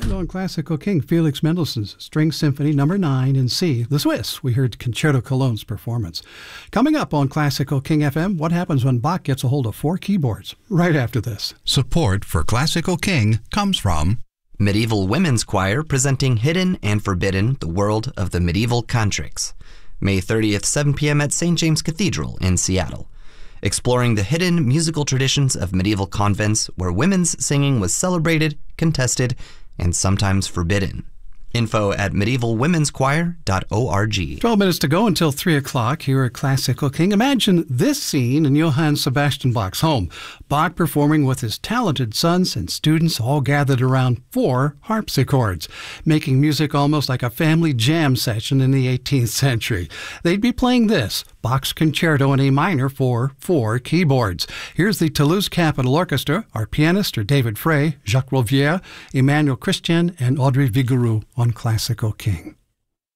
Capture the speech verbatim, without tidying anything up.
And on Classical King, Felix Mendelssohn's String Symphony Number nine in C. The Swiss, we heard Concerto Cologne's performance. Coming up on Classical King F M, what happens when Bach gets a hold of four keyboards? Right after this. Support for Classical King comes from Medieval Women's Choir presenting Hidden and Forbidden, the World of the Medieval Cantrix. May thirtieth, seven p.m. at Saint James Cathedral in Seattle. Exploring the hidden musical traditions of medieval convents where women's singing was celebrated, contested, and sometimes forbidden. Info at medieval women's choir dot org. twelve minutes to go until three o'clock here at Classical King. Imagine this scene in Johann Sebastian Bach's home. Bach performing with his talented sons and students all gathered around four harpsichords, making music almost like a family jam session in the eighteenth century. They'd be playing this, Bach's Concerto in A minor for four keyboards. Here's the Toulouse Capitol Orchestra. Our pianists are David Frey, Jacques Rouvière, Emmanuel Christian, and Audrey Vigouroux on Classical King.